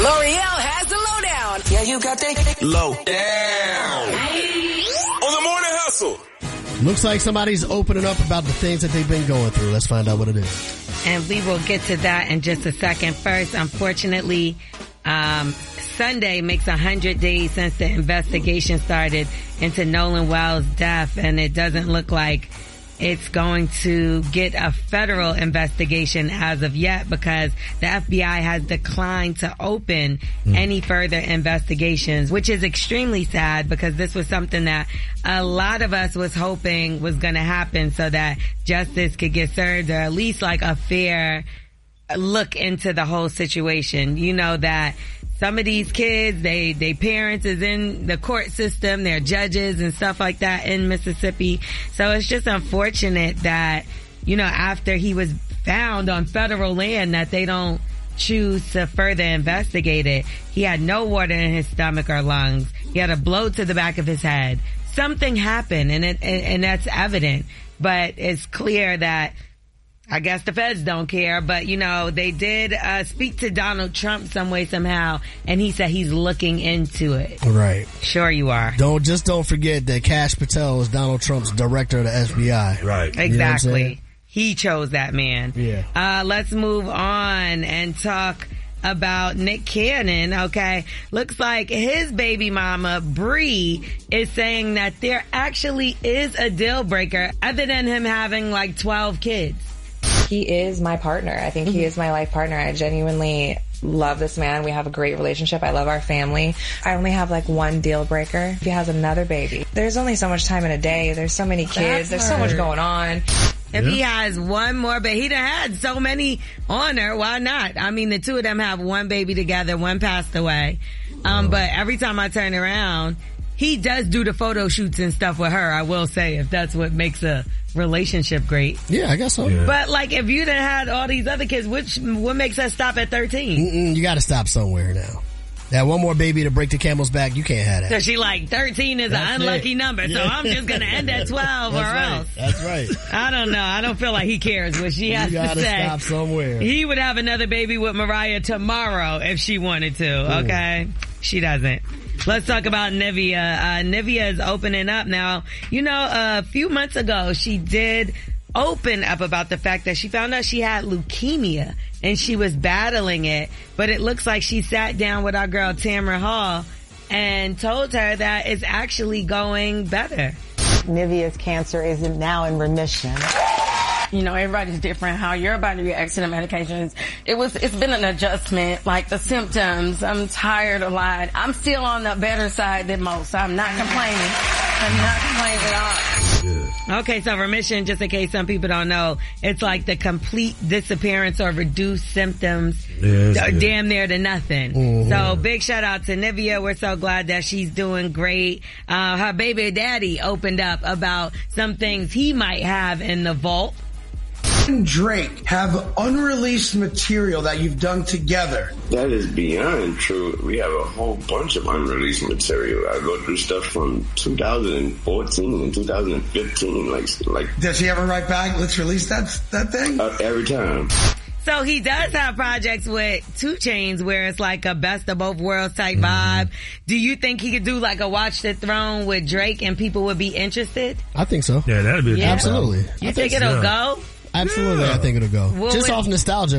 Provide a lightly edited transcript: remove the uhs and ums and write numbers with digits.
L'Oreal has the lowdown. Yeah, you got that low down. On the Morning Hustle. Looks like somebody's opening up about the things that they've been going through. Let's find out what it is. And we will get to that in just a second. First, unfortunately, Sunday makes 100 days since the investigation started into Nolan Wells' death, and it doesn't look like it's going to get a federal investigation as of yet because the FBI has declined to open any further investigations, which is extremely sad because this was something that a lot of us was hoping was going to happen so that justice could get served or at least like a fair look into the whole situation. You know that some of these kids, they parents is in the court system, they're judges and stuff like that in Mississippi. So it's just unfortunate that, you know, after he was found on federal land that they don't choose to further investigate it. He had no water in his stomach or lungs. He had a blow to the back of his head. Something happened and that's evident, but it's clear that I guess the feds don't care, but you know, they did speak to Donald Trump some way, somehow, and he said he's looking into it. Right. Sure you are. Don't forget that Kash Patel is Donald Trump's director of the FBI. Right. Exactly. You know he chose that man. Yeah. Let's move on and talk about Nick Cannon, okay? Looks like his baby mama, Bree, is saying that there actually is a deal breaker other than him having like 12 kids. He is my partner. I think he is my life partner. I genuinely love this man. We have a great relationship. I love our family. I only have like one deal breaker. He has another baby. There's only so much time in a day. There's so many kids. There's so much going on. If he has one more baby, he done had so many on her. Why not? I mean, the two of them have one baby together. One passed away. But every time I turn around, he does do the photo shoots and stuff with her, I will say, if that's what makes a relationship great. Yeah, I guess so. Yeah. But like, if you done had all these other kids, what makes us stop at 13? You gotta stop somewhere now. That one more baby to break the camel's back, you can't have that. So she like 13 is an unlucky number, so I'm just gonna end at 12 else. That's right. I don't know. I don't feel like he cares what she has to say. You gotta stop somewhere. He would have another baby with Mariah tomorrow if she wanted to, okay? She doesn't. Let's talk about Nivea. Nivea is opening up now. You know, a few months ago, she did open up about the fact that she found out she had leukemia and she was battling it, but it looks like she sat down with our girl Tamara Hall and told her that it's actually going better. Nivea's cancer is now in remission. You know, everybody's different how your body reacts to the medications. It's been an adjustment, like the symptoms. I'm tired a lot. I'm still on the better side than most. I'm not complaining. I'm not complaining at all. Okay, so remission, just in case some people don't know, it's like the complete disappearance or reduced symptoms, damn near to nothing. So big shout out to Nivea. We're so glad that she's doing great. Her baby daddy opened up about some things he might have in the vault. And Drake have unreleased material that you've done together. That is beyond true. We have a whole bunch of unreleased material. I go through stuff from 2014 and 2015. Like. Does he ever write back? Let's release that thing? Every time. So he does have projects with 2 Chainz where it's like a best of both worlds type vibe. Do you think he could do like a Watch the Throne with Drake and people would be interested? I think so. Yeah, that'd be absolutely. You think it'll go? Absolutely, I think it'll go. Just off nostalgia.